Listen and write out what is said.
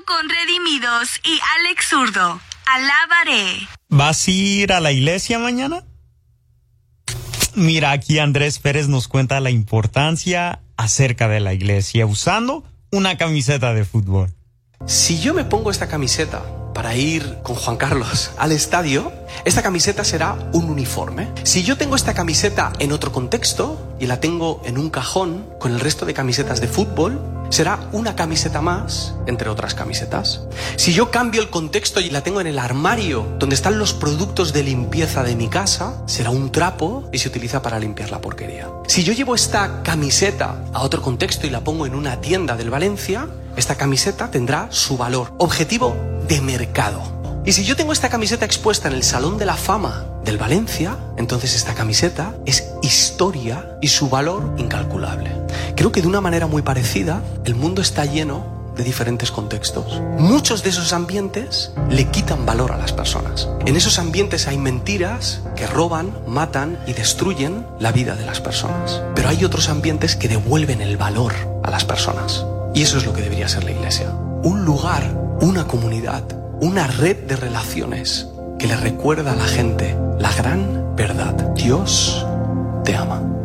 con Redimidos y Alex Zurdo. Alabaré. ¿Vas a ir a la iglesia mañana? Mira, aquí Andrés Pérez nos cuenta la importancia acerca de la iglesia usando una camiseta de fútbol. Si yo me pongo esta camiseta para ir con Juan Carlos al estadio, esta camiseta será un uniforme. Si yo tengo esta camiseta en otro contexto y la tengo en un cajón con el resto de camisetas de fútbol, será una camiseta más entre otras camisetas. Si yo cambio el contexto y la tengo en el armario donde están los productos de limpieza de mi casa, será un trapo y se utiliza para limpiar la porquería. Si yo llevo esta camiseta a otro contexto y la pongo en una tienda del Valencia, esta camiseta tendrá su valor objetivo de mercado. Y si yo tengo esta camiseta expuesta en el Salón de la Fama del Valencia, entonces esta camiseta es historia y su valor incalculable. Creo que de una manera muy parecida, el mundo está lleno de diferentes contextos. Muchos de esos ambientes le quitan valor a las personas. En esos ambientes hay mentiras que roban, matan y destruyen la vida de las personas. Pero hay otros ambientes que devuelven el valor a las personas. Y eso es lo que debería ser la iglesia. Un lugar, una comunidad, una red de relaciones que le recuerda a la gente la gran verdad. Dios te ama.